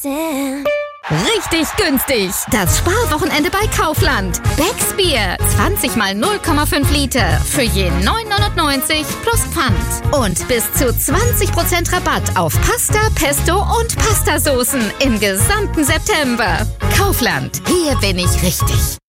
understand. Richtig günstig. Das Sparwochenende bei Kaufland. Becks Bier. 20 mal 0,5 Liter. Für je 9,99 plus Pfand. Und bis zu 20% Rabatt auf Pasta, Pesto und Pastasoßen im gesamten September. Kaufland. Hier bin ich richtig.